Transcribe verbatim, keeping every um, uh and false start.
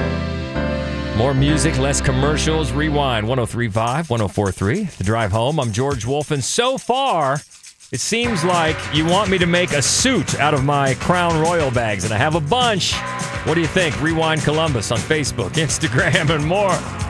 More music, less commercials. Rewind one oh three point five, one oh four point three. The Drive Home. I'm George Wolf, and so far, it seems like you want me to make a suit out of my Crown Royal bags, and I have a bunch. What do you think? Rewind Columbus on Facebook, Instagram, and more.